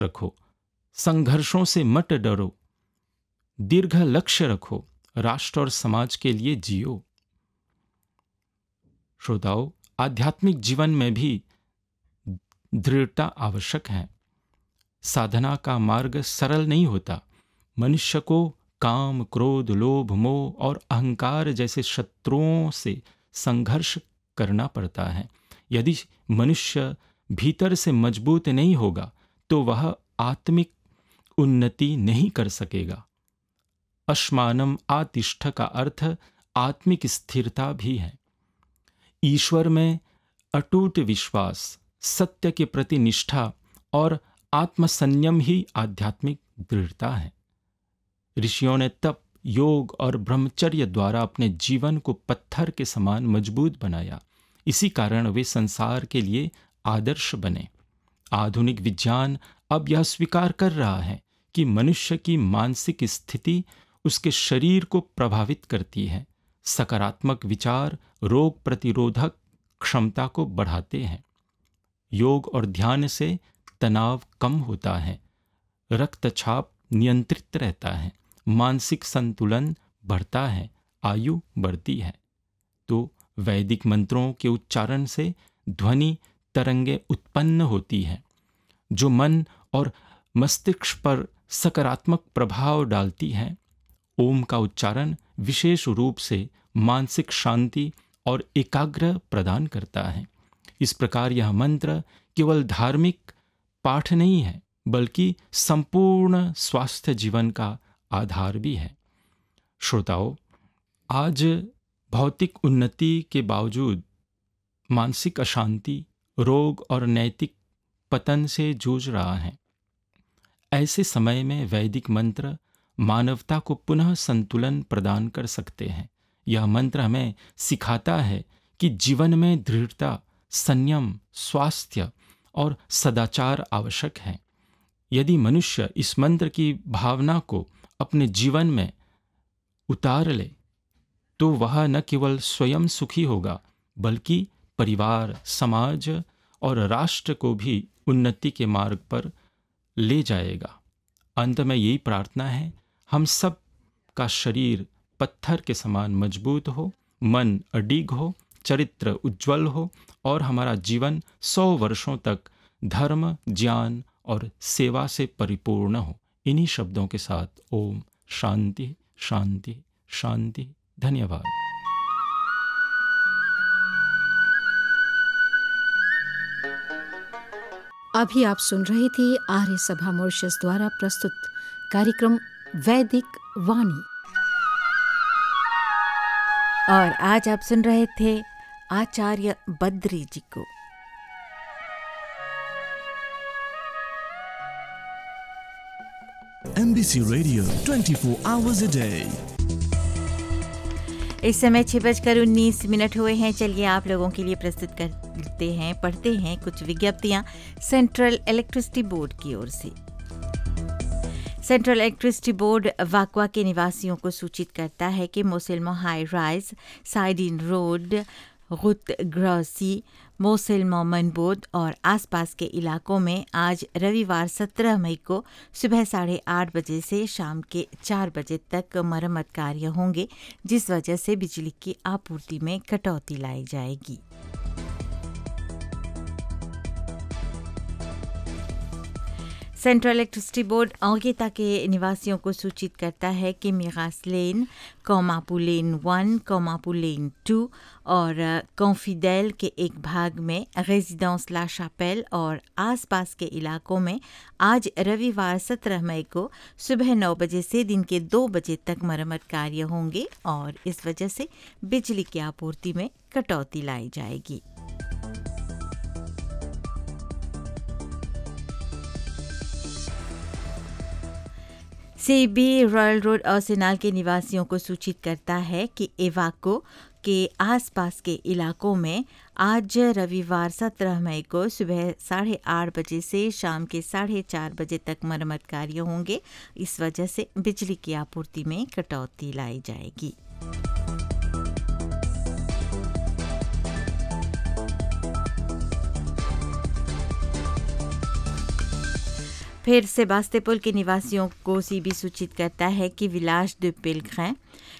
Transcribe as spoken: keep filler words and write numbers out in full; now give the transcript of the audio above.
रखो, संघर्षों से मत डरो, दीर्घ लक्ष्य रखो, राष्ट्र और समाज के लिए जियो। श्रोताओं, आध्यात्मिक जीवन में भी दृढ़ता आवश्यक है। साधना का मार्ग सरल नहीं होता। मनुष्य को काम, क्रोध, लोभ, मोह और अहंकार जैसे शत्रुओं से संघर्ष करना पड़ता है। यदि मनुष्य भीतर से मजबूत नहीं होगा तो वह आत्मिक उन्नति नहीं कर सकेगा। अश्मानम आतिष्ठ का अर्थ आत्मिक स्थिरता भी है। ईश्वर में अटूट विश्वास, सत्य के प्रति निष्ठा और आत्मसंयम ही आध्यात्मिक दृढ़ता है। ऋषियों ने तप, योग और ब्रह्मचर्य द्वारा अपने जीवन को पत्थर के समान मजबूत बनाया। इसी कारण वे संसार के लिए आदर्श बने। आधुनिक विज्ञान अब यह स्वीकार कर रहा है कि मनुष्य की मानसिक स्थिति उसके शरीर को प्रभावित करती है। सकारात्मक विचार रोग प्रतिरोधक क्षमता को बढ़ाते हैं। योग और ध्यान से तनाव कम होता है, रक्तचाप नियंत्रित रहता है, मानसिक संतुलन बढ़ता है, आयु बढ़ती है। तो वैदिक मंत्रों के उच्चारण से ध्वनि तरंगे उत्पन्न होती है जो मन और मस्तिष्क पर सकारात्मक प्रभाव डालती है। ओम का उच्चारण विशेष रूप से मानसिक शांति और एकाग्र प्रदान करता है। इस प्रकार यह मंत्र केवल धार्मिक पाठ नहीं है बल्कि संपूर्ण स्वास्थ्य जीवन का आधार भी है। श्रोताओं, आज भौतिक उन्नति के बावजूद मानसिक अशांति, रोग और नैतिक पतन से जूझ रहा है। ऐसे समय में वैदिक मंत्र मानवता को पुनः संतुलन प्रदान कर सकते हैं। यह मंत्र हमें सिखाता है कि जीवन में दृढ़ता, संयम, स्वास्थ्य और सदाचार आवश्यक है। यदि मनुष्य इस मंत्र की भावना को अपने जीवन में उतार ले तो वह न केवल स्वयं सुखी होगा बल्कि परिवार, समाज और राष्ट्र को भी उन्नति के मार्ग पर ले जाएगा। अंत में यही प्रार्थना है, हम सब का शरीर पत्थर के समान मजबूत हो, मन अडिग हो, चरित्र उज्जवल हो और हमारा जीवन सौ वर्षों तक धर्म, ज्ञान और सेवा से परिपूर्ण हो। इन्हीं शब्दों के साथ ओम शांति शांति शांति। धन्यवाद। अभी आप सुन रहे थे आर्य सभा मॉरिशस द्वारा प्रस्तुत कार्यक्रम वैदिक वाणी, और आज आप सुन रहे थे आचार्य बद्री जी को। M B C Radio twenty-four hours a day। इस समय छह बजकर उन्नीस मिनट हुए हैं। चलिए आप लोगों के लिए प्रस्तुत करते हैं, पढ़ते हैं कुछ विज्ञप्तियां सेंट्रल इलेक्ट्रिसिटी बोर्ड की ओर से। सेंट्रल इलेक्ट्रिसिटी बोर्ड वाकवा के निवासियों को सूचित करता है कि मोसेल्मो हाई राइज, साइडिन रोड, रुत ग्रॉसी, मोसेल्मो मनबोद और आसपास के इलाकों में आज रविवार सत्रह मई को सुबह साढ़े आठ बजे से शाम के चार बजे तक मरम्मत कार्य होंगे, जिस वजह से बिजली की आपूर्ति में कटौती लाई जाएगी। सेंट्रल इलेक्ट्रिसिटी बोर्ड औगेता के निवासियों को सूचित करता है कि मिरास लेन, कोमापू लेन वन, कोमापू लेन टू और कॉन्फिडेल के एक भाग में रेजिडेंस ला शापेल और आसपास के इलाकों में आज रविवार सत्रह मई को सुबह नौ बजे से दिन के दो बजे तक मरम्मत कार्य होंगे और इस वजह से बिजली की आपूर्ति में कटौती लाई जाएगी। सीबी रॉयल रोड अर्सेनाल के निवासियों को सूचित करता है कि एवाको के आसपास के इलाकों में आज रविवार सत्रह मई को सुबह साढ़े आठ बजे से शाम के साढ़े चार बजे तक मरम्मत कार्य होंगे। इस वजह से बिजली की आपूर्ति में कटौती लाई जाएगी। फिर सेबास्टोपोल के निवासियों को सीबी सूचित करता है कि विलास de Pellegrin